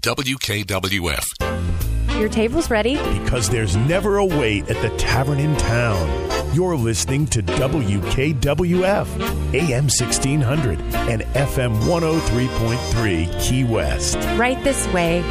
WKWF. Your table's ready. Because there's never a wait at the tavern in town. You're listening to WKWF, AM 1600 and FM 103.3 Key West. Right this way.